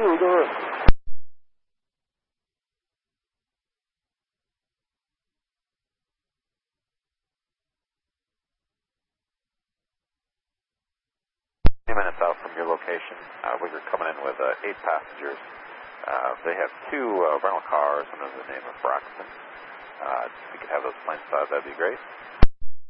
Eagle. 20 minutes out from your location. We were coming in with 8 passengers. They have 2 rental cars under the name of Braxton. If we could have those planes, that'd be great.